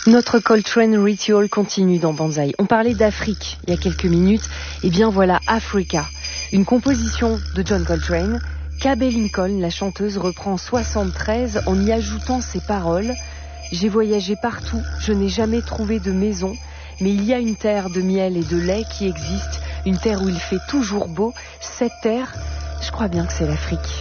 Notre Coltrane Ritual continue dans Banzai. On parlait d'Afrique il y a quelques minutes. Et bien voilà, Africa, une composition de John Coltrane qu'Abbey Lincoln, la chanteuse, reprend en 73 en y ajoutant ses paroles. J'ai voyagé partout, je n'ai jamais trouvé de maison, mais il y a une terre de miel et de lait qui existe, une terre où il fait toujours beau. Cette terre, je crois bien que c'est l'Afrique.